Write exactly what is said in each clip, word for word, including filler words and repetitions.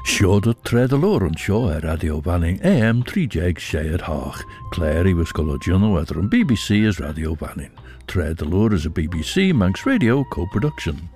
Seo de tredalor an seo ar Radio Vanning A M three Shayad Hach. Clary was Juno at on B B C as Radio Vanning. Tredalor is a B B C Manx Radio co-production.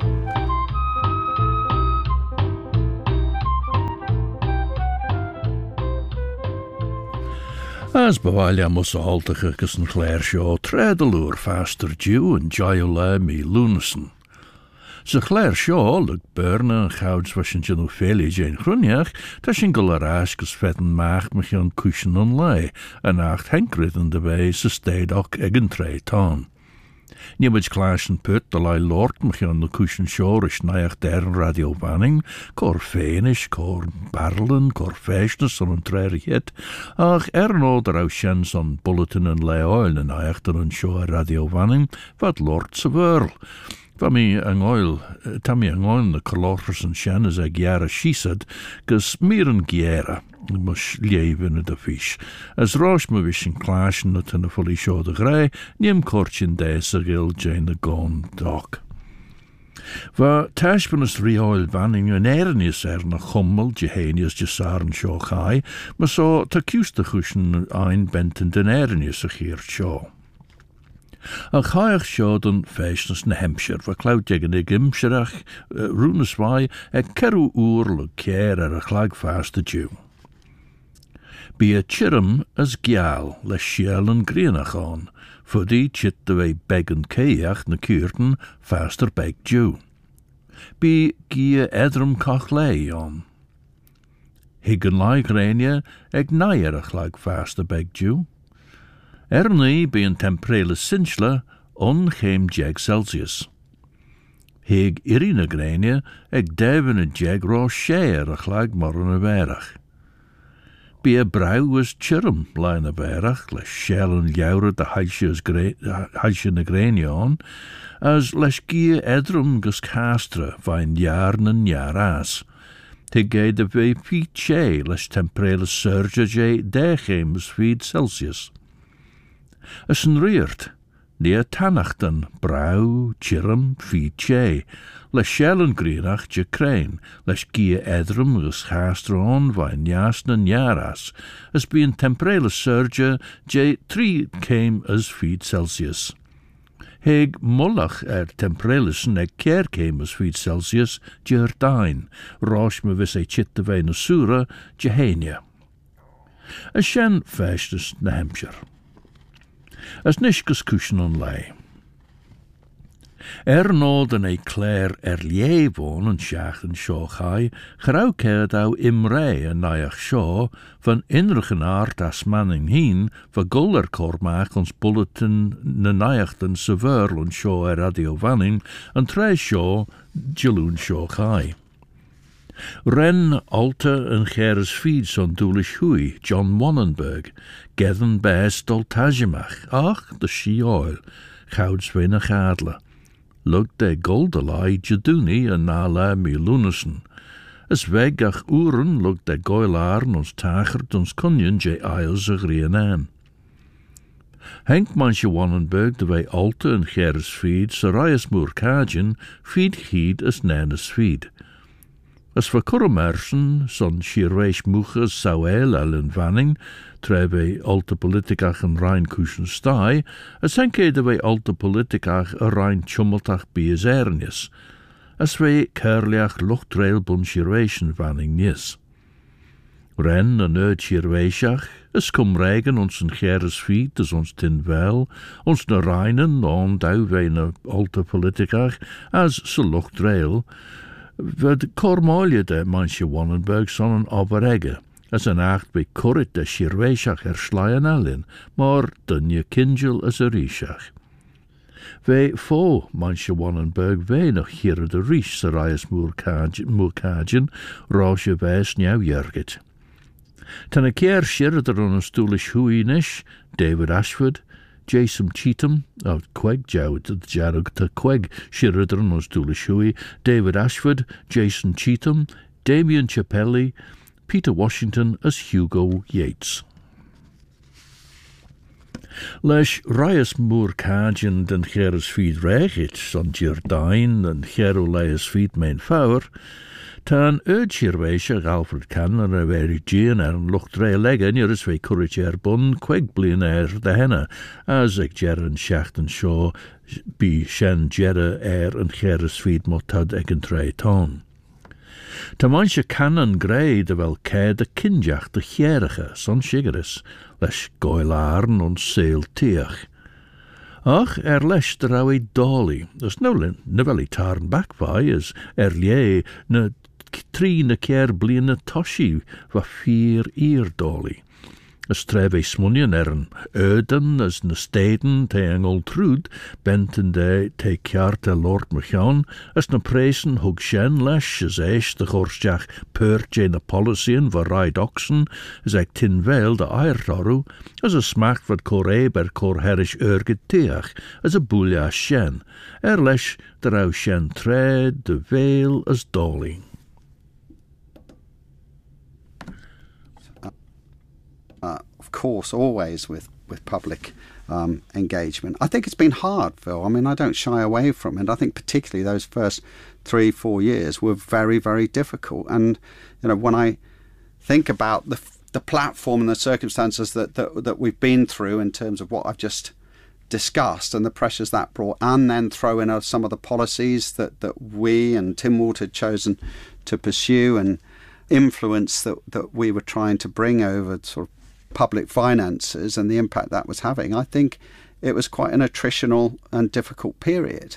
As bewalia mus altige gus an chléir seo tredalor faster dú an jaiola mi Lunesen. Sa chléir seo lig burna an chouds was sin gynnu féli Jane Chruniach, ta sin gul arás gus fetan maach mich an cushion an lei, an acht henkrid an de wei sa steid och egen trei taun. Niemid klaas an put de lai lord mich an de cushion seo is naiach der Radio Vanning, cor fénish, cor barlen, cor feisnes an an treir het, ach er no der au shens an bulletin an lei oil an naiach der an seo Radio Vanning, wat lord sa wurl. Va mi an oil, ta mi an oil na colorers an shen as a giara shisad, gus mir an giara, mus leven de fish. As rosh me vishin clashin na ten a fully show de grey, niem korchin des a gil jane the gone dock. Va tashpanus re oil vanning an ernis er na chummel, jehenius jesaren show chai, ma so ta kusta cushin ein benten den ernis a hier show. A chaach siod an feisnes na Hampshire, va cloud tegen ig imsherach, uh, runeswai, e keru oer le keir er a chlag fast a Jew. Be a chirum as gial, le shiel an grienach on, for die chit de wei beg an keach na kuurten faster beg Jew. Be gie edrum kach lei on. Hig an lai grenia, eg naier a chlag fast a beg Jew. Ernie be een temperele sinchla on geen jeg Celsius. Heg irina grenia eg devin a jeg ro share a chlag morren a verach. Be a brau was chirum line a verach, le shell and jaure de heisje na grenia on, as les gie edrum gus castra vain jarn en jaras. Te ge de ve fi che les temperele surge je dechems feed Celsius. As yn riert, nea tanachtan, brau, chirum, fi che, le shell yn grienach je krein, les gie edrum gus chastron vain jasnen jaras, as being temperele surge je three came as feet Celsius. Heg mollach er temperelisen eg keer came as feet Celsius je herdain, rosh me vis e chit de vein sura je henia. A shen festus na Hampshire. As nishkus cushion on lei. Er nod an e clair er lievon an shach an shaw chai, gerau keerd au imre an naiach shaw, van inrigen aard as manning heen, va guller kormaach ons bulletin na naiachten severl an shaw er Radio Vanning, an tre shaw jaloon shaw chai. Ren Alta en Geres Fieds on Doolish Hui, John Wannenberg, Gethen Best Doltajimach, ach, de she oil, Goudswinne Gadle. Lug de Goldelai Jaduni en Nala mi Lunesen. As weg ach uren lug de Goilarn ons Tagert ons Kunjen je Isles a Grienan. Henk Mansje Wannenberg de wei Alta en Geres Fieds, Sarias Moerkajin, feed heed as Nanas feed. As for Kurmersen, son Shirwesh Muchas Sauel Ellen Vanning, treve alta politikach en rein kuschen stai, as henke de wei alta politikach a rein chummeltach bies ernis, as wei kerliach luchtrail bun Shirweshen Vanning nis. Ren en uit Shirweshach, as cum regen ons en Geres fiet, as ons tin wel, ons na reinen, on dau wei na alta politikach, as se luchtrail, Ved kormolie de Mansje Wannenberg son een overegge, as een acht bij korrit de Shirweeshach er slaien alin, maar dunje kindjel as a rieshach. Wij fo Mansje Wannenberg wij nog hier de riech Sarias Moerkajin, roosje wijs nieuw jurgit. Ten een keer shirder on een stoelish huinish, David Ashford, Jason Cheetham, of Queg, Jowd, Jarug to Queg, Shirridron was Doolishui, David Ashford, Jason Cheetham, Damien Chappelli, Peter Washington as Hugo Yates. Leis Rias Moerkajin den Geres Fied Regit, son Jirdain and Gero Leias Fied Main Fower, Tan Erdshirweisha Alfred Cannon a very Jean and looked ray leg in your way courage air bun, quig blin air the henna, as ag Jeran Shacht and Shaw be Shen Jera air and Cheris feed motad ag and tray ton. Ta manche Cannon grey de wel ke de kinjach de Cherige, son shigeris, lesh goilarn on sail teach. Ach, er lesh de rau dolly, there's no lin, nevelly tarn back by, as er lie na trí na ceir bliana toshi va vier ear dolly. As tref eis smunion er an öden as na steden te engol trúd, benten de te ceart e Lord Machon, as na presen hug shen lesh as eis de chorstjach perche na policyen va ride oxen, as eg tin veil de eiertoru, as a smacht wat cor eber cor herish urget teach, as a bulja shen, er lesh de rau shen tred de veil as dolly. Uh, of course, always with, with public um, engagement. I think it's been hard, Phil. I mean, I don't shy away from it. I think particularly those first three, four years were very, very difficult. And, you know, when I think about the the platform and the circumstances that, that, that we've been through in terms of what I've just discussed and the pressures that brought, and then throw in uh, some of the policies that, that we and Tynwald had chosen to pursue and influence that, that we were trying to bring over sort of public finances and the impact that was having, I think it was quite an attritional and difficult period.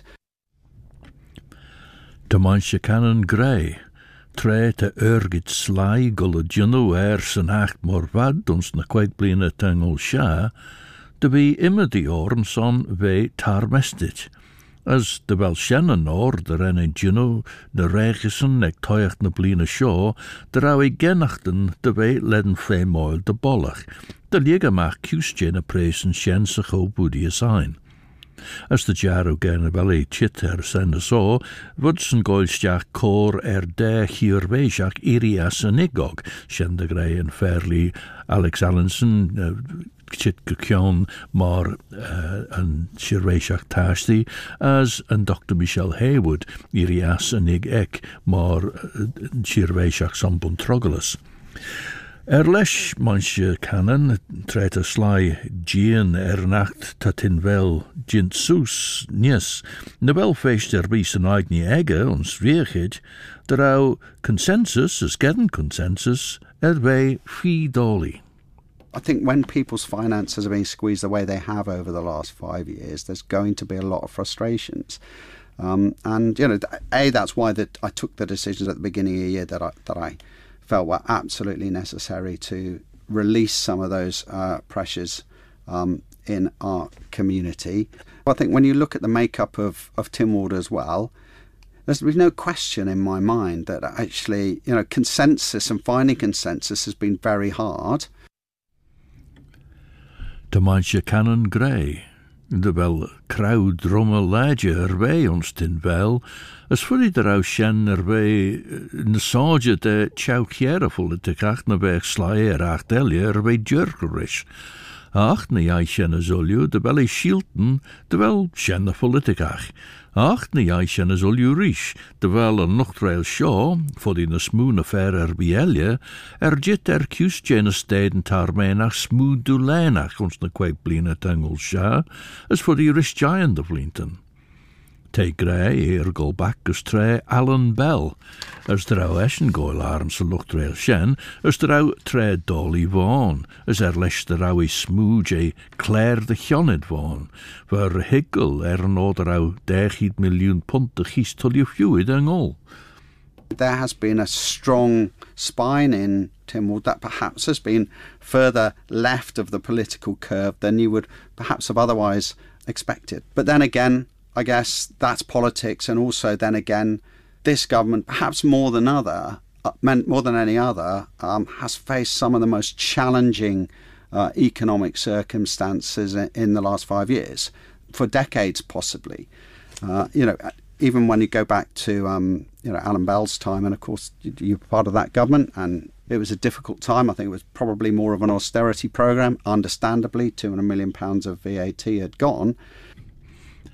De manche Cannon grey, tre te urgit sly gulle junno er sen hacht mor vad ons na quaig blina tengol sha, de be immer die oren son we tarmestit. As de wel Shannon or de renne junno, de regisen nek toicht na blina shaw, de rau e genachten de we ledden femoil de bollach, de liga mach cusje na presen shen se go boedie sein. As de jaro gerne wel e chit er sende so, wudsen goilstjach cor er de hierweesjach irias en igog, shen de grey en fairly Alex Allenson, uh, chit gekjon mar uh, an shirweisach tashti, as an Doctor Michelle Haywood, irias en ig ek mar uh, shirweisach sambun trogelus. Er lesh manche Cannon, tret a sly Jean er nacht tatin wel jint soes, nies, na wel feest er bis an eigni egge ons weergid, der au consensus, as gedden consensus, er wei fi dolly. I think when people's finances are being squeezed the way they have over the last five years, there's going to be a lot of frustrations. Um, and, you know, A, that's why that I took the decisions at the beginning of the year that I, that I felt were absolutely necessary to release some of those uh, pressures um, in our community. I think when you look at the makeup of, of Tynwald as well, there's no question in my mind that actually, you know, consensus and finding consensus has been very hard. De manche Cannon grey, de wel crowd dromme ledje erwee ons tin wel, as fully de rau shen erwee ne saage de chau kjere te kracht na weg slaie racht elje erwee jurgerish. Ach ne jai shenne zolju de wel e shielten, de wel shenne volle te kach. Ach ne jai shenne zolju rish, de wel een nochtrail shaw, voor die ne smoene fer er bielje, er jit er kius jene steden tarmenach smoed dulenach ons ne kweek bline tengel sha, as voor die rish giant of Linton. Te grey eer go back as tre Alan Bell, as drou eschen goilarn se luchtrail shen, as drou tre Dolly Vaughan, as er lesh de rau e smooge e Claire de Chioned Vaughan, ver higgle er no drou derchid miljoen pond de gis tolju fluid en all. There has been a strong spine in Tynwald that perhaps has been further left of the political curve than you would perhaps have otherwise expected. But then again, I guess that's politics, and also then again, this government, perhaps more than other, uh, more than any other, um, has faced some of the most challenging uh, economic circumstances in, in the last five years, for decades possibly. Uh, you know, even when you go back to um, you know Alan Bell's time, and of course you, you're part of that government, and it was a difficult time. I think it was probably more of an austerity programme. Understandably, two hundred million pounds of V A T had gone.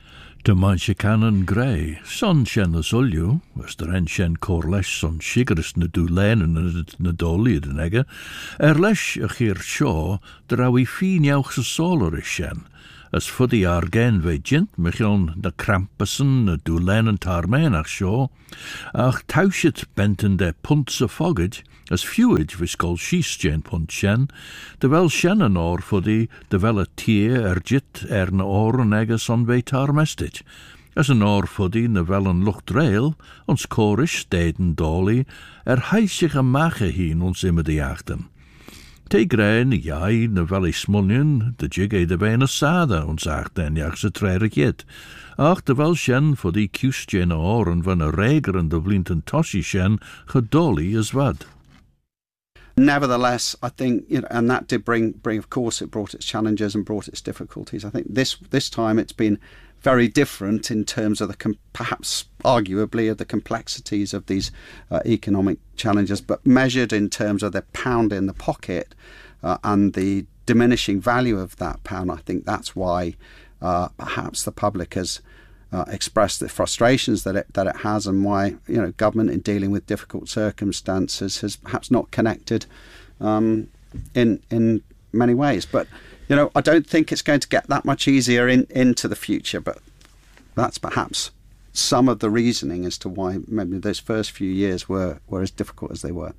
De manche canon grey, son shen as ulju, as der en shen cor lesh son shigeris na du lenen na doli de nega, er lesh a chir shaw, der awi fi njauch sa solar is shen, as fuddy argen ve jint michon na krampussen na du lenen tarmenach shaw, ach taushit benten de puntse foggage, as fewage viskol shees jen punt shen, de wel shen an or fuddy, de wel a tier er jit er na or nega son ve tarmestig, as an or fuddy na wel an lucht rail, ons korish steden dolly, er heisig a mache heen ons immer de jachten. Te grein, jai, na wel is smuljen, de jigge de bena sada, ons achten jach se trerig jet. Ach, de wel shen voor die kust jen oren van a reger en de blinten toshi shen, gedolly as wat. Nevertheless, I think, you know, and that did bring, bring, of course, it brought its challenges and brought its difficulties. I think this this time it's been very different in terms of the, com- perhaps arguably, of the complexities of these uh, economic challenges, but measured in terms of the pound in the pocket uh, and the diminishing value of that pound. I think that's why uh, perhaps the public has Uh, express the frustrations that it that it has, and why, you know, government in dealing with difficult circumstances has perhaps not connected um, in in many ways. But, you know, I don't think it's going to get that much easier in into the future. But that's perhaps some of the reasoning as to why maybe those first few years were were as difficult as they were.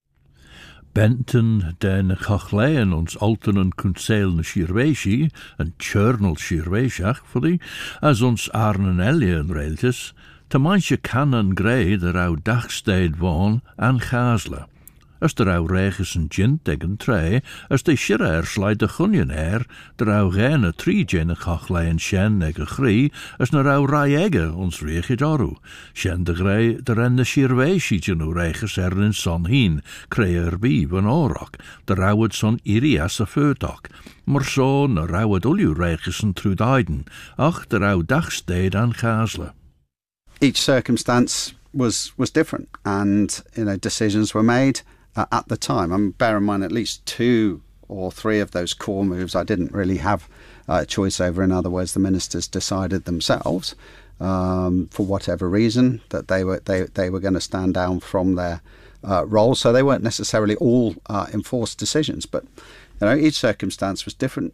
Benten den chachleien ons altenen kunseel na shirweshi, en churnal shirweshach voor die, as ons arnen elien reiltjes, te manche kannen grey der au dagsteed woon aan Gazle. As der au reges en jint tegen trei, as de shirre er slide de gunjen er, der au gene tri jene chachleien shen nege grie, as ner au raiege ons reegit oru. Shen de grey der en de shirweshi jenu reges er in son heen, kree er bi van orok, der au het son irias a feutak, maar so ner au het ulju reges en trudaiden, ach der au dagsteed aan Gazle. Each circumstance was was different, and, you know, decisions were made Uh, at the time. I mean, bear in mind, at least two or three of those core moves I didn't really have uh, a choice over. In other words, the ministers decided themselves, um, for whatever reason, that they were they they were going to stand down from their uh, role. So they weren't necessarily all uh, enforced decisions, but, you know, each circumstance was different.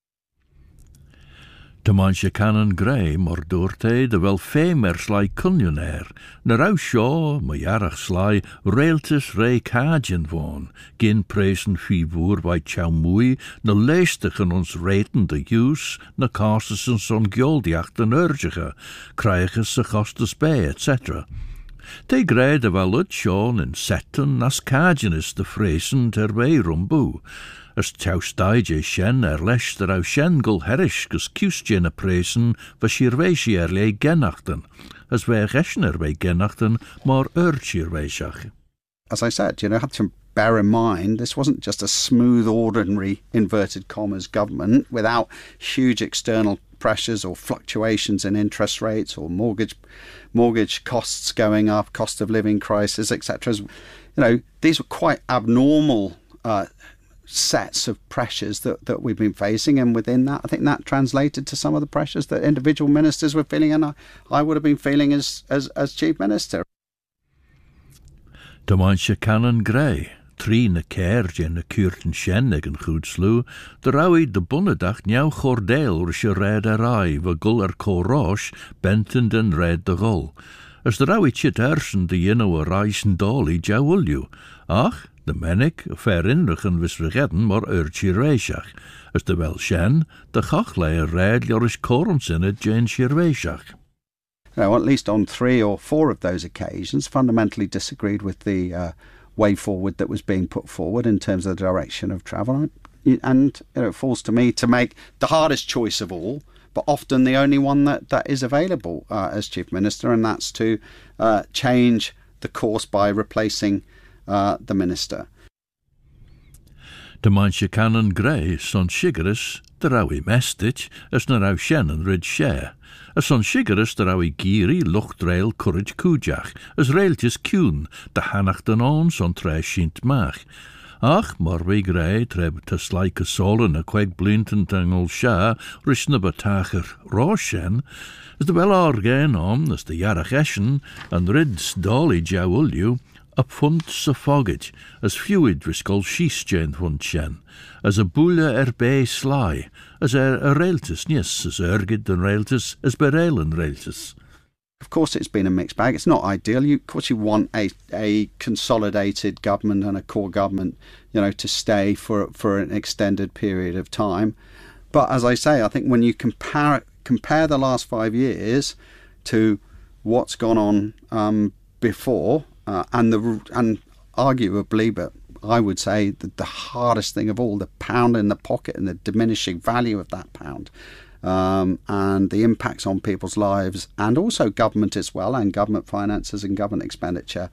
De manche canon grey, maar doorte de wel femer sly cunionair, na rau shaw, ma jarach sly, reeltes rei kajen woon, gin presen fi voer bij Chaumui, na leestigen ons reten de juus, na castes en son gjoldjacht en urgige, krijgen se gastes bij, et cetera. Te grey de wel ut shawn en setten, as kajen is de fresen ter wei rumbu, as taustaige shen er lesh der au shen gul herish gus kustjen a presen va shirweshi er le genachten, as we rechner we genachten maar ur shirweshach. As I said, you know, have to bear in mind this wasn't just a smooth, ordinary, inverted commas, government without huge external pressures or fluctuations in interest rates or mortgage mortgage costs going up, cost of living crisis, et cetera. You know, these were quite abnormal uh, sets of pressures that, that we've been facing, and within that, I think that translated to some of the pressures that individual ministers were feeling, and I, I would have been feeling as, as, as Chief Minister. De manche canon grey, tri na kerje na kuurten shennig en goedslu, de raui de bonnedag njau gordeel risje red erai, we gul er corosh, benten den red de gul. As de raui chit ersen de jinno a reisen dolly jawulju, ach, de mennik, ver inrigen wis vergeten, maar urtje reishach. As de wel shen, de gachlei red jorish corons in het jen shirweishach. Now, at least on three or four of those occasions, fundamentally disagreed with the uh, way forward that was being put forward in terms of the direction of travel. And, you know, it falls to me to make the hardest choice of all, but often the only one that, that is available uh, as Chief Minister, and that's to uh, change the course by replacing uh, the Minister. De manche canon grey, son shigeris, de raui mestich, as na rau shannon rid share. As son shigeris, de raui giri, luchtrail, courage kujach, as railtjes kuun, de hanach den on son tre shint mach. Ach, mar vi grei treb tus like a solen a queg blinten tangol sha, rishna batacher roshen, as the well argain on, as the yarach eshen, and rids dolly jawulju, up funt sa foggage, as fewid riscol shees jen funt shen, as a bulla er bay sly, as er a railtus, yes, as ergid and railtus, as berailen railtus. Of course, it's been a mixed bag. It's not ideal. You, of course, you want a, a consolidated government and a core government, you know, to stay for for an extended period of time. But as I say, I think when you compare compare the last five years to what's gone on um, before, uh, and the and arguably, but I would say that the hardest thing of all, the pound in the pocket and the diminishing value of that pound. Um, and the impacts on people's lives, and also government as well, and government finances and government expenditure.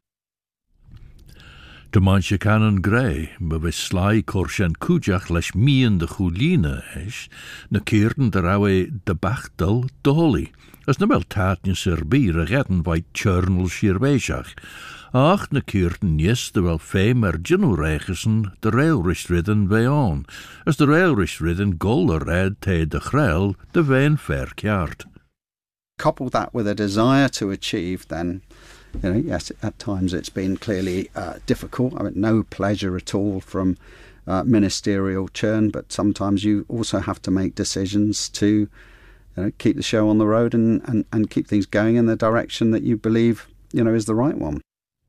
De manche canon grey, maar we sly korshen kujach lesh mien de chuline is, na keerden de rawe de bachtel dolly, as na wel taatnje serbier redden bij tjurnel shirweishach. Ach, na keerden yes de wel fame er ginu reichesen de railrish ridden bij on, as de railrish ridden golle red te de grel de ween verkjaard. Couple that with a desire to achieve, then, you know, yes, at times it's been clearly uh, difficult. I mean, no pleasure at all from uh, ministerial churn, but sometimes you also have to make decisions to, you know, keep the show on the road and, and, and keep things going in the direction that you believe, you know, is the right one.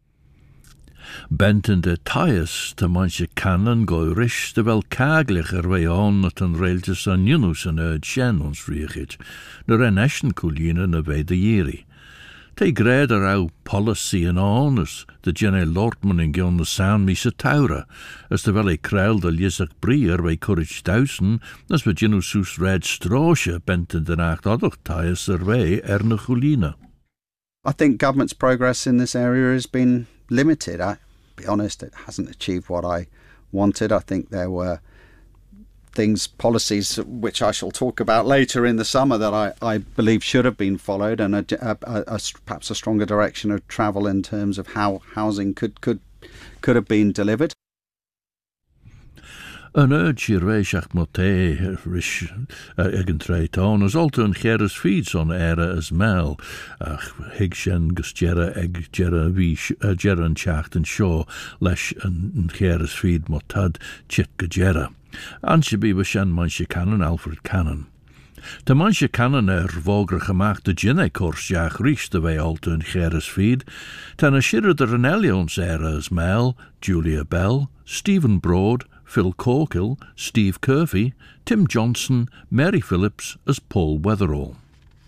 Benten de Thais te manche canon goirish de wel kaglicher wij on at een railtjes an junus en uit shen ons riechit, de reneschen kuline na wij de jeri. Te greder au policy en honors, de gene lortman in gion de sound mi se taura, as de wel e kruil de liesach brier wij courage duisen, as we genusus red stroosje benten de nacht adoch Thais er wij er na kuline. I think government's progress in this area has been limited. I be honest, it hasn't achieved what I wanted. I think there were things, policies, which I shall talk about later in the summer, that I, I believe should have been followed, and a, a, a, a, perhaps a stronger direction of travel in terms of how housing could could could have been delivered. An urge shirweishach mote rish egen treiton as alto an cheres feeds on era as mel ach higshen gus gera eg gera vi gera an chacht and shaw lesh an cheres feed motad chit gera anshe be washan manche cannon Alfred Cannon. De manche cannon er vogre gemacht de ginne kors jach rish de way alto an cheres feed tan a shirre de Renellions era as mel Julia Bell, Stephen Broad, Phil Corkill, Steve Curvey, Tim Johnson, Mary Phillips as Paul Weatherall.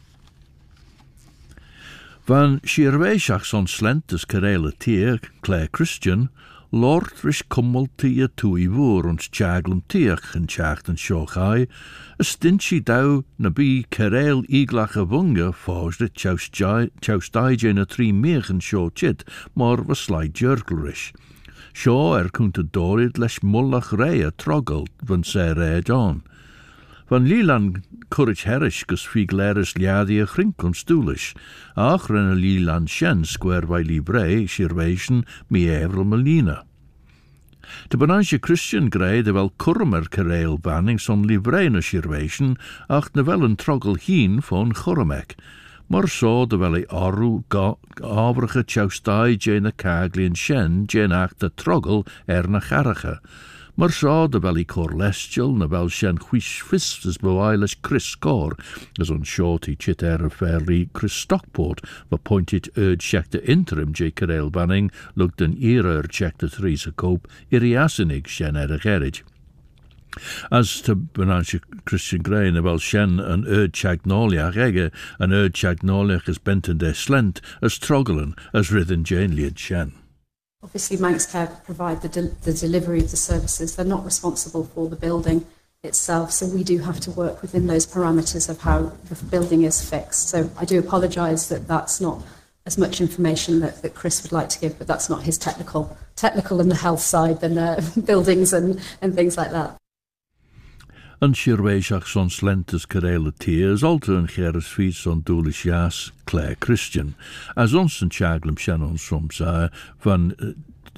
Van Shirweishach on slent as Karela Tier, Claire Christian, Lord rish kummel tia tui voer ons chaglum tiach en chacht en shochai, a stinchi dau na bi Karel iglache wunge forged it choustai na three megen show chit, maar was slight jergelrish. Shaw er kunte dorid lesh mullach rea trogel van se red on. Van Lilan courage herish gus figleris liadia chrinkon stoolish, ach rena Lilan shen square by libre shirvation mi evrel melina. De bananje Christian grey de wel kurmer kareel banning son libre na shirvation, ach na wel een trogel hien von choromek. Maar so de wel e aru avrige choustai jena kaglin shen jenach de trogel er na charige. Maar so de wel e corlestial na wel shen huish fistes bewailish Chris Score, as on shorty chit er fairly Chris Stockport, appointed urge check de interim J. Karel Banning, looked an era check de Theresa Cope, iriasinig shen er a gerage. As to Benanche Christian Grey na wel shen an erd chagnoliach ege, an erd chagnoliach as benten de slent, as troggelen, as ridden Jane liad shen. Obviously, Manx Care provide the, de- the delivery of the services. They're not responsible for the building itself, so we do have to work within those parameters of how the building is fixed. So I do apologise that that's not as much information that, that Chris would like to give, but that's not his technical, technical and the health side than uh, buildings and, and things like that. An shirweishach son slentes Karela Tiers, alter an cheres feet son doolish jas Claire Christian, as ons en chaglum shannon soms uh, van uh,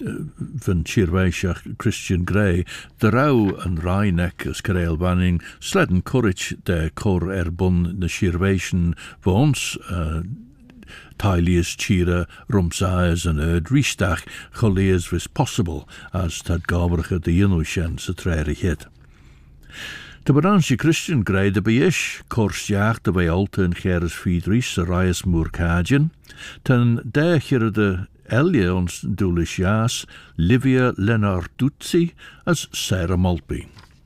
van Shirweishach Christian Grey, de rauw en Rainek as Karel Wanning, sledden courage de cor erbun na Shirweishen vons, uh, Tylius Chira, Rumsaias and Erd Ristach, Choleas was possible, as tad Gabricha de Yinushen sa treri hit. De Baransi Christian Grey de Beish, Korsjach de Alta en Geres Fiedris, Arias Moorkajan, ten dechir de Elia ons Dulisjas, Livia Lenarduzzi, as Sarah Maltby.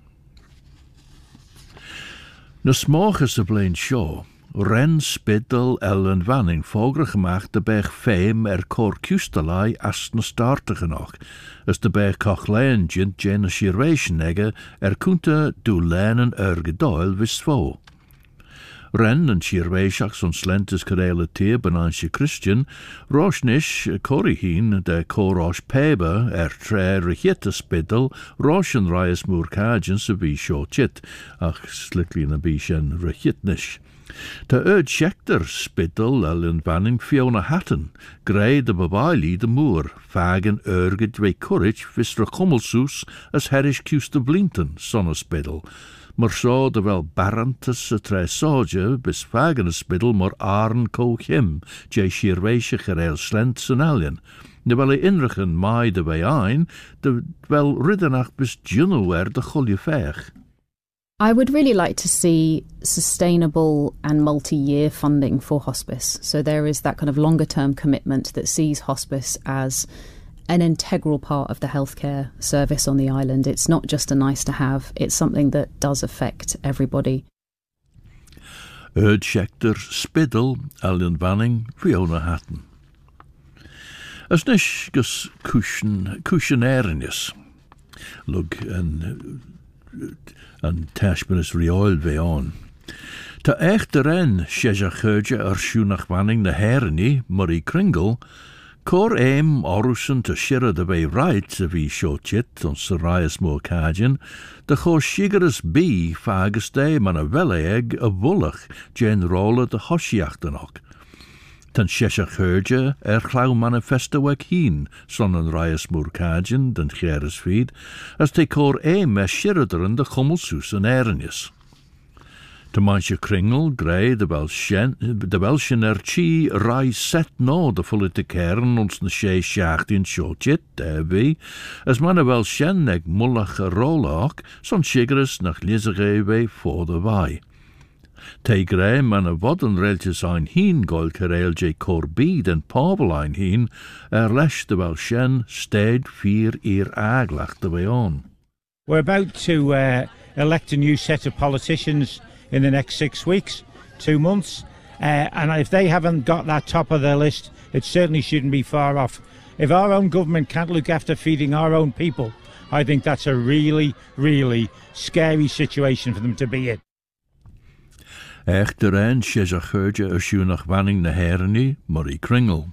Na smoches de Blaine Shaw, Ren Spiddel Ellen Wanning vogel gemaakt de berg Fame er cor Kustalai as na startige nog, as de berg Cochlein jint jena Shirweishen egge er kunte du lenen ergedoil wisvo. Ren en Shirweishach son slentes karele teer benansje Christian, Roshnish Corrihin de Corosh Pebe er tre rechitte Spiddel, Roshen Raias Moorkajan se vi shortjit, ach slikli na bishen rechitnish. De Erd Schechter Spiddel Ellen Vanning Fiona Hatton, Grey de Babaili de Moor, Fagen Erged we Courage Vistra Kommelsoes as Herish Kuste Blinton, son of Spiddel. Maar zo de wel Barantus a tre soja bis Fagen a Spiddel maar Arn Co Him, J. Shirweische gereel slent en alien. De wel inrigen mai de wij ein, de wel riddernacht bis Juno er de golje veg. I would really like to see sustainable and multi-year funding for hospice. So there is that kind of longer-term commitment that sees hospice as an integral part of the healthcare service on the island. It's not just a nice to have, it's something that does affect everybody. Erd Schechter, Spiddel, Ellen Vanning, Fiona Hatton. As nish gus cushion, cushionarinus. Lug en... en Tashmanis Rioil veon. Ta echte ren, Shesha Churja er Shunach Wanning na Herni, Murray Kringle, cor aim orusen to shira de way right of e shortchit on Sarias Moorkajan, de cho shigeras B fagus de man a vele egg a wullach, jen rolla de hoshiachtanok. Tan Shesha Churja er clau manifesta weg heen, son an Rias Moorkajan, den Geres feed, as te cor aim a shiraderen de chummelsoes en ernius. De manche Kringle, Grey, de Welschen, de Welschen er chi rai set no de volle te kern ons na she schacht in shotjet, de we, as man a Welschen eg mullach a rolach, son shigeres nach lisegewe voor de wai. Te Grey man a wadden reltjes ein heen gol kereel J. Corby den Pavel ein heen, er lesh de Welschen stayed vier ear aglach de way on. We're about to uh, elect a new set of politicians in the next six weeks, two months, uh, and if they haven't got that top of their list, it certainly shouldn't be far off. If our own government can't look after feeding our own people, I think that's a really, really scary situation for them to be in. Echter en Shesachurja er Shunach Wanning na Herni, Murray Kringle.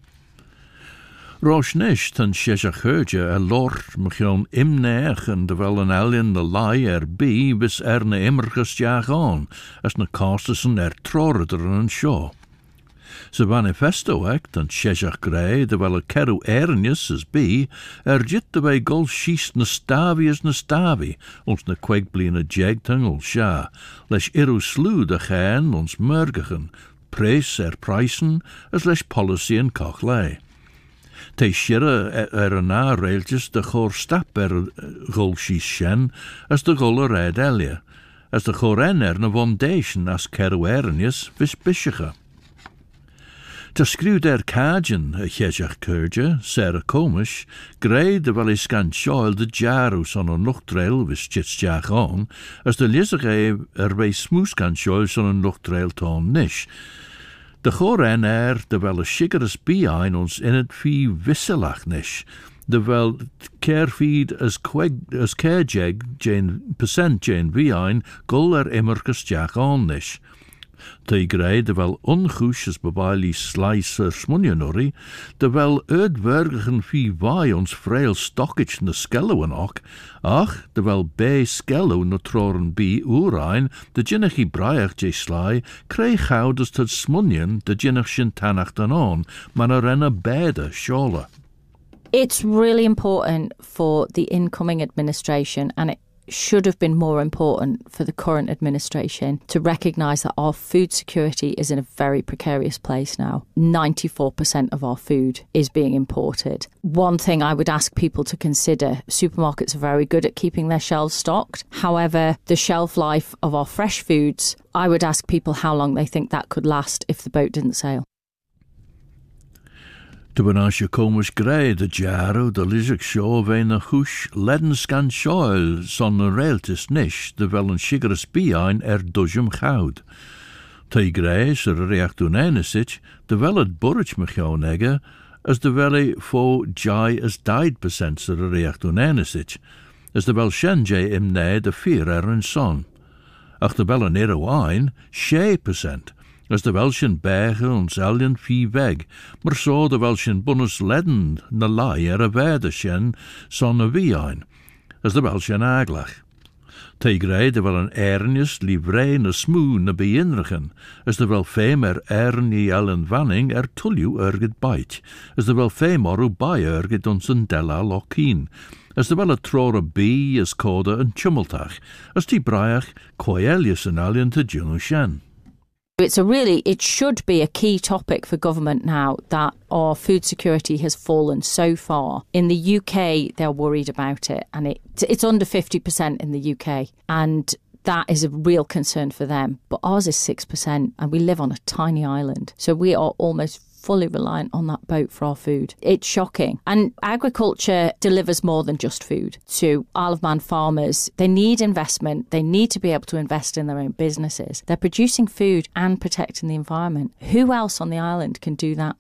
Roshnish tan Shesachurja a lord mchion imneach en de wel een alien de lai er bi bis er na immerges jaag on, as na castussen er trorder en shaw. Ze manifesto ek tan Shesach Grey de wel a keru ernius as bi, er jit de bij gol shiest na stavi as na stavi, ons na kweg blien a jeg tungel sha, lesh iru slu de gaan ons murgigen, prees er prijsen, as lesh policy en kochlei. Te shirre er een na railtjes de chor stap er gol shies shen, as de gol a red elia, as de chor en er na foundation as keru ernius vis bishicha. Te skriw der kajen a chesach kurja, Sarah Comish, Grey de wel is gan shoil de jarus on a nuchtrail vis chits jach on, as de lizige er bij smoes gan shoil son a nuchtrail ton nish. De chor en er de wel a shigeres bi-ein ons in het fi visselach nish, de wel kerfeed as kweg as kerjeg jane percent jane vi-ein gol er immerkes jach on nish. Te Grey de wel ongoes as bebaili slicer smunjanori, de wel uitwergigen fi wai ons frail stockage na skelloen ook, ach, de wel bij skello na troren bi oerein, de jinnichi braiach je sly, kreeg houders tot smunjan, de jinnich shin tanach dan on, man er en a beide schola. It's really important for the incoming administration, and it should have been more important for the current administration, to recognise that our food security is in a very precarious place now. ninety-four percent of our food is being imported. One thing I would ask people to consider, supermarkets are very good at keeping their shelves stocked. However, the shelf life of our fresh foods, I would ask people how long they think that could last if the boat didn't sail. De benas je komisch grei de jaro de lizig show vein a hush ledden scan shoil son een reeltis nish de wel een shigeres biain er dujum goud. Te grei ser reacht doen enesich de wel het burrich mechou negge as de wel fo jai as died percent ser reacht doen enesich as de wel shen jay im ne de vier er een son. Ach de wel een ero wine she percent. As de Welschen bergen ons alien vie weg, maar zo de Welschen bonus ledden na lai er a verde sjen son a wiein, as de Welschen aglach. Te grei de wel een ernius livrei na smoe na beinrigen, as de wel fem er ernie allen vanning er tulju erget bait, as de wel fem oru bai erget ons een della lokien, as de wel a trore bee as code en tumultach, as die braiach coelius en alien te junu sjen. It's a really, it should be a key topic for government now that our food security has fallen so far. In the U K, they're worried about it, and it, it's under fifty percent in the U K, and that is a real concern for them. But ours is six percent, and we live on a tiny island, so we are almost fully reliant on that boat for our food. It's shocking. And agriculture delivers more than just food to Isle of Man farmers. They need investment. They need to be able to invest in their own businesses. They're producing food and protecting the environment. Who else on the island can do that?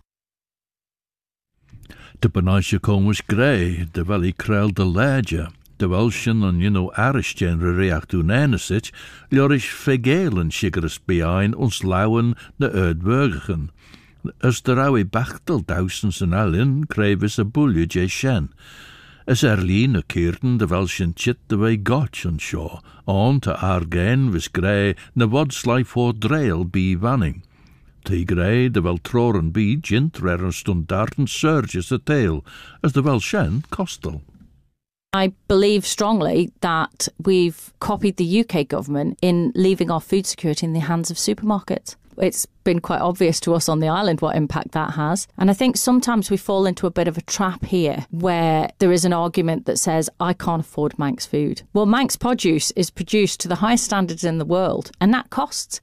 De benaisje komisch grei, de wel I krel de leidje. De Welschen en you know Irish genre react doen enesich, liorisch fegelen shigeres behind ons lauwen de uitburgeren. As de rauwe bachtel duisens en allen krevis a bulje je shen. As erline keerten de Welschen chit de way gotch en shaw, on te argen vis grey na wodslife voor dreil be vanning. Te grey de wel troren be gint reren stundarten surges a tail, as de Welshen costel. I believe strongly that we've copied the U K government in leaving our food security in the hands of supermarkets. It's been quite obvious to us on the island what impact that has. And I think sometimes we fall into a bit of a trap here where there is an argument that says, I can't afford Manx food. Well, Manx produce is produced to the highest standards in the world, and that costs.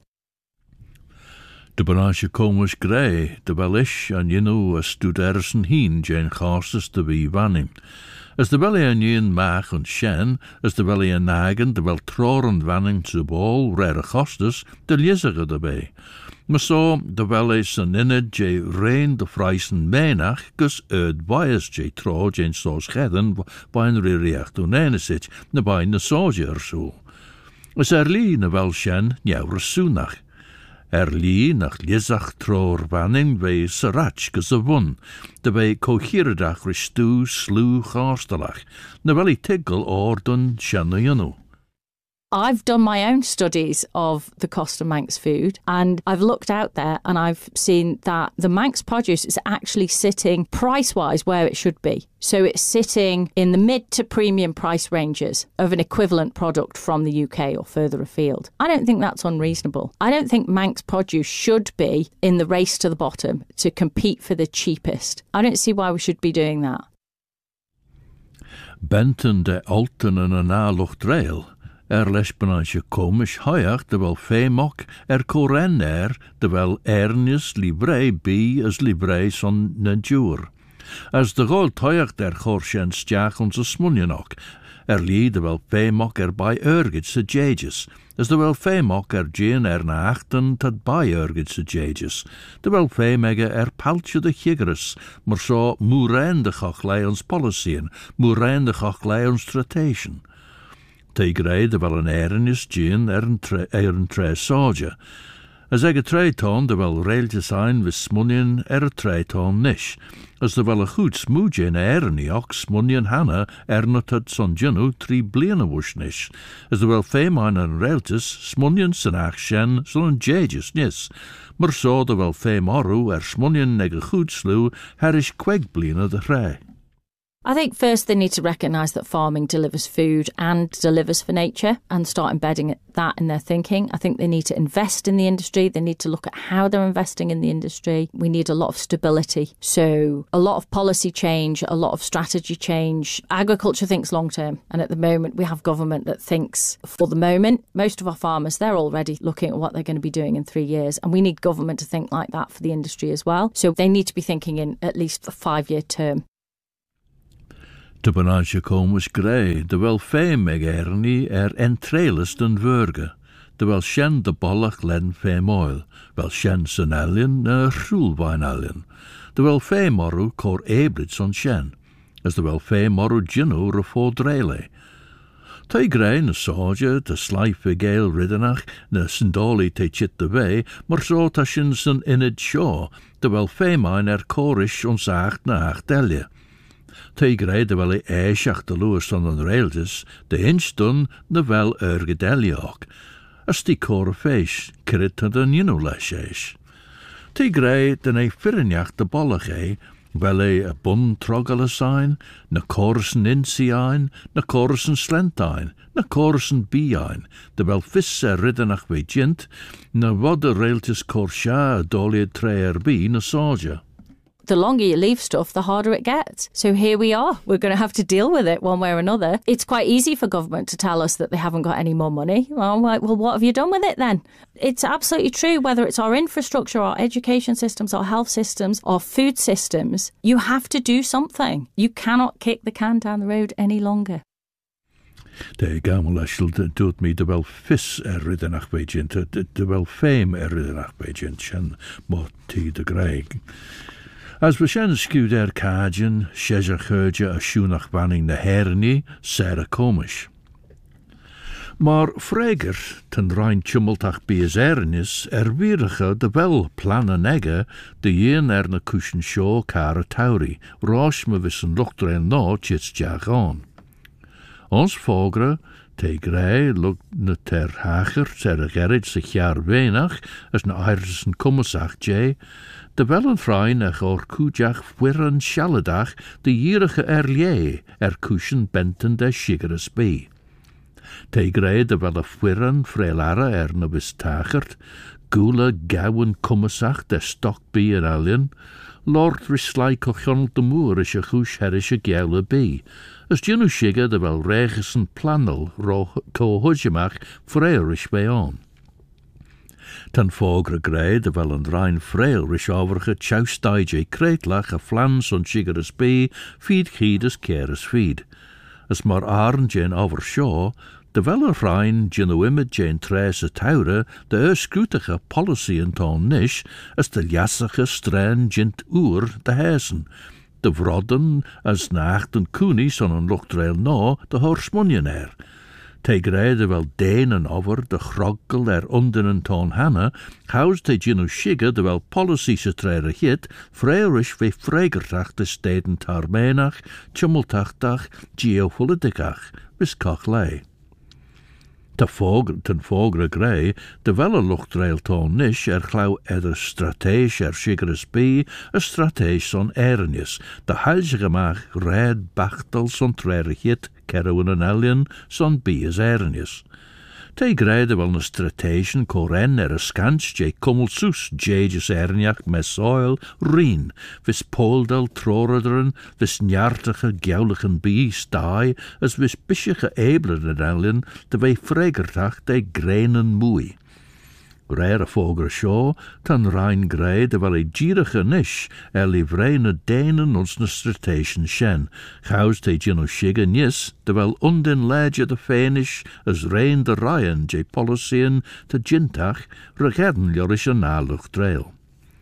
De benaisje komisch grei, de wel ish en you know a studersen heen jane chastes de wie vanning. As de wel een jen maag en shen, as de wel een nagen, de wel troren vanning te bol, rare chastes, de lizige erbij. Maar zo, de wel is een inne je rein de freisen menach, gus uit bias je tro jane so scheden, bij een reacht doen enesich, na bij een soje er zo. As er lie na wel shen, njauwer soenach. Er lie nach lizach troor vanning vei sarach gus a wun, de vei cohiridach ristu slew charstalach, na wel I tiggle or dun shanna yunu. I've done my own studies of the cost of Manx food, and I've looked out there and I've seen that the Manx produce is actually sitting price-wise where it should be. So it's sitting in the mid to premium price ranges of an equivalent product from the U K or further afield. I don't think that's unreasonable. I don't think Manx produce should be in the race to the bottom to compete for the cheapest. I don't see why we should be doing that. Benten de alten en een alucht rail. Er les benaisje komisch hoiach de wel femok er koren er de wel ernius livrei bi as livrei son na djur. As de gol hoiach der chorsjen stjach onze smunjenok, er lie de wel femok er bij urgit se jages, as de wel femok er gin er na achten tad bij urgit se jages, de wel femege er paltje de chigres, maar zo moerende gochlei ons policyen, moerende gochlei ons tratation. Te grei de wel een ernis gin er een tre, er een tre soja. As ege treiton de wel reeltje zijn vis smunien er een treiton nish. As de wel een goed smoegin erni ook smunien hanna er not het son ginu tri bliene wush nish. As de wel feimijn en reeltjes smunien sen ach shen son jages nis. Maar zo de wel feimoru er smunien nege goed slew her is kweg bliene de rei. I think first they need to recognise that farming delivers food and delivers for nature and start embedding that in their thinking. I think they need to invest in the industry. They need to look at how they're investing in the industry. We need a lot of stability. So a lot of policy change, a lot of strategy change. Agriculture thinks long term. And at the moment, we have government that thinks for the moment. Most of our farmers, they're already looking at what they're going to be doing in three years. And we need government to think like that for the industry as well. So they need to be thinking in at least a five-year term. De banage comus grey, de wel fame meg erni er entrelis den vurge, de wel shen de bollach len fame oil, wel shen sen alien na rulwijn alien, de wel fame moru cor eblits on shen, as de wel fame moru ginu refo drele. Te grey na soja, de slife gale riddenach, na sindoli te chit de way, maar zo tashin sen inid shaw, de wel fame er corish ons acht na achtelje. Te grey de wel e eishach de loos on den raildes, de instun na wel ergedeljoch, as die core feest, krit de ninu leshesh. Te grey den e firnjach de bollach e, wel e a bun troggele sein, na corsen insi ein, na corsen slent ein, na corsen bi ein, de wel fisse riddenach we gint, na wat de railtes corsha dolie treer bi na soja. The longer you leave stuff, the harder it gets. So here we are. We're going to have to deal with it one way or another. It's quite easy for government to tell us that they haven't got any more money. Well, I'm like, well, what have you done with it then? It's absolutely true, whether it's our infrastructure, our education systems, our health systems, our food systems, you have to do something. You cannot kick the can down the road any longer. De gamelashel doet me de wel vis er riddenach bij gent, de wel fame er riddenach bij gent, shen mot de greg. As we shen skewed er kajen, sheja churja a shoenach banning de hernie, Sarah komisch. Maar freger, ten rein tumultach bies ernis, er wirige de wel plannen negge, de jen er na kushen show kare tauri, rosh me wissen luchtrel no chits jagon. Ons vogre, te grey, lukt na ter hager, ser gerrit zich jaar wenach, as na eirsen kommesach jay, de wel een frein ach or kujach wirren shalledach, de jierige erlie, er kushen benten de shigeres be. Te grey de wel a wirren freelare er na bis tachert, gula gowen kommesach de stock be en alien, Lord rislai cochonel de moer is je goes herische geule be. As jenu shigger de wel regesen planel ro co hujemach freerish bij on. Ten vogre grey de wel een rein frail rish overge choustaige kreetlach a flans on shigeres be, feed giedes keres feed. As maar arn jen over shaw, de wel een rein jenu imid jen tres a taure, de urscrutige policy en ton nish, as de jassige strain jint oer de hesen. De vrodden as nachten koenies on een luchtrail no, de horsmunjenair. Te grede wel denen over de groggel er onder een toon hanne, haus te ginu shigge de wel policy se trere hit, freirish ve fregertach de steden tarmenach, tumultachtach, geopoliticach, vis cochlei. Te vogre, ten vogre grey, de welle luchtrail toon nish er klauw eder strateeg er shigeres be, a strateeg son ernis, de huizige maag red bachtel son trere hit, kerwen en alien son be as ernis. Te grede wel een strategian koren er a skans je kummelsus jeges erniach mes oil rien, vis poldel trorederen, vis njartige gaulichen be stai, as vis bischige ebler en alien, de wei fregertach de grenen moei. Rare vogre shaw, tan rein grey de wel e gierige nish, er livreine denen ons na strategian shen, chaus te gino shigge nis, de wel undin ledge de fenish, as rein de ryan je policyen te gintach, regern jorische nalucht trail.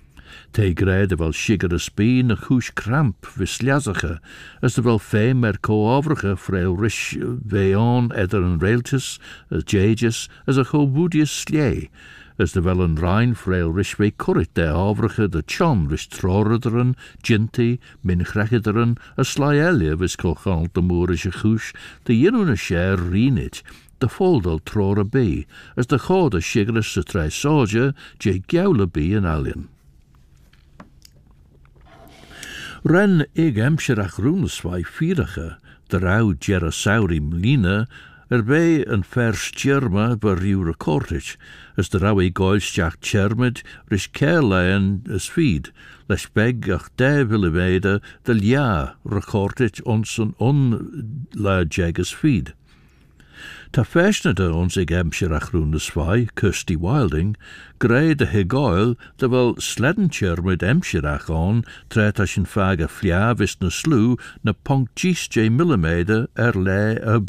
Te grey de wel shigeres be na chush kramp visliazige, as de wel fame er co-overige frail rish veon eder en railtis, as jages, as a chobudius slie, as de wel een rein frail rishwe currit de overige de chon rish trorederen, ginty, minchregederen, a slaelia vis cochonel de moorische chush, de jinune share reenit, de foldel trore be, as de chode shigeres se tre soja, je gaule be en alien. Ren ig emsirach rúnaswai fíracha, de rau gerasauri mlina, er bij een vers tjerma bar riu recordich, as de rau e goilstjach tjermid, rish kerlein as feed, les beg ach de willewede de lia recordich ons een onlaadjeg as feed. Ta fesnede ons ig emsirach rúnaswai, Kirsty Wilding, grei de hegoil de wel sledentjermid emsirach on, tret as een faga flia vis na slu na ponk gis j millimeter er le a